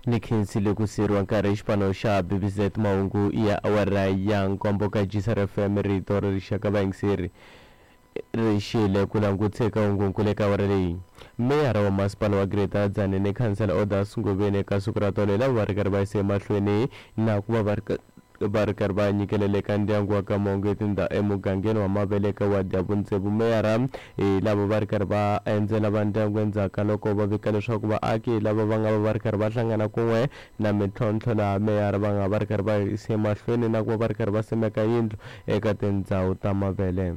ni khensile ku siriwa nkarhi xipano xa BBZ mahungu ya awara ya nkombo ka Gisar FM rito ri rixaka vayingiseri ri xile ku languteka hungunkulu eka awara leyi. Meyara wa masipala wa Greater Tzaneen Council Odas Ngobeni eka siku ra tolo lava va ri karhi va yisa emahlweni na ku va va ri karhi va nyikelela eka ndyangu wa ka Mongo emugangeni wa Mavele eka wadi ya Vutsevu. Meyara lava va ri karhi va endzela va ndyangu endzhaku loko va vika leswaku vaaki lava va nga va ri karhi va hlangana kun'we na mintlhontlho laha meyara va nga va ri karhi va yisa emahlweni na ku va va ri karhi va simeka yindlu eka tindhawu ta Mavele.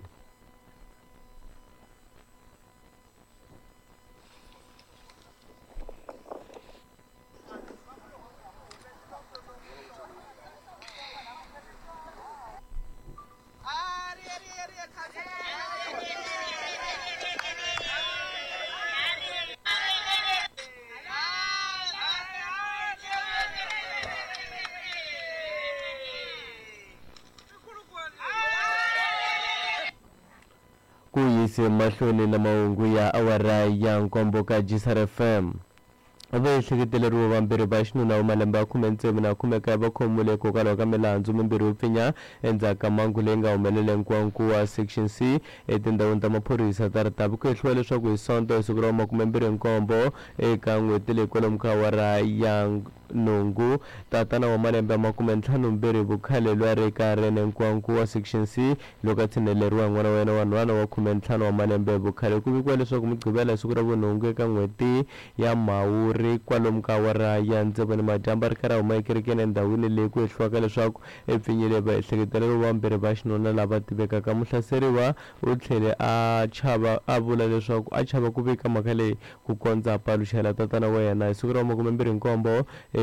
Ku yisa emahlweni na mahungu ya awara ya nkombo ka Gisar FM. Vaehleketeleriwa vambirhi va xinuna wa malembe ya 16 na 19 va khomile hikokwalaho ka milandzu mimbirhi yo pfinya endzhaku ka mhangu leyi nga humelela eNkwankulu wa Section C etindhawini ta maphorisa ta Ritavi. Ku hehliwa leswaku hi Sonto hi siku ra 27 eka n'hweti leyi kwalomu ka awara ya nhungu tatana wa malembe ya 52 vukhale lwa ri karhi Nkwankulu wa Section C loko a tshineleriwa hi n'wana wa yena wa nhwana wa 15 wa malembe vukhale. Ku vikiwa leswaku Mugqivela siku ra vunhungu eka n'hweti ya Mhawuri kwalomu ka awara ya 9 nimadyambu ri karhi a huma ekerekeni endhawini leyi ku hehliwaka leswaku epfinyile vaehleketeleriwa vambirhi va xinuna lava tivekaka. Muhlaseriwa u tlhele a vula leswaku a chava ku vika mhaka leyi ku kondza a paluxela tatana wa yena. Hi siku ra 27